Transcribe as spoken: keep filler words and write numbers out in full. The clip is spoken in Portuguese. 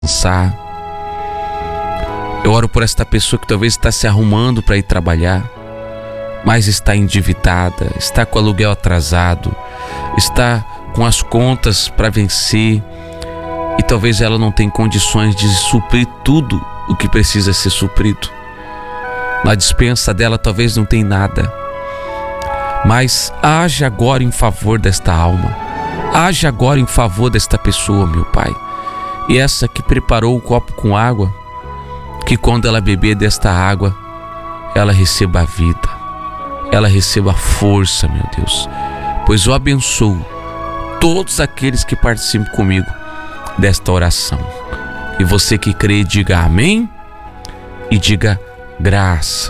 descansar. Eu oro por esta pessoa que talvez está se arrumando para ir trabalhar, mas está endividada, está com o aluguel atrasado, está com as contas para vencer e talvez ela não tenha condições de suprir tudo o que precisa ser suprido. Na despensa dela talvez não tenha nada, mas age agora em favor desta alma, age agora em favor desta pessoa, meu Pai. E essa que preparou o copo com água, que quando ela beber desta água, ela receba a vida, ela receba a força, meu Deus, pois eu abençoo todos aqueles que participam comigo desta oração. E você que crê, diga amém e diga graças